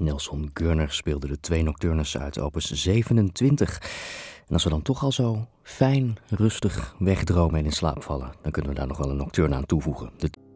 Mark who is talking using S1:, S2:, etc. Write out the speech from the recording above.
S1: Nelson Gurner speelde de 2 nocturnes uit opus 27. En als we dan toch al zo fijn, rustig wegdromen en in slaap vallen, dan kunnen we daar nog wel een nocturne aan toevoegen. De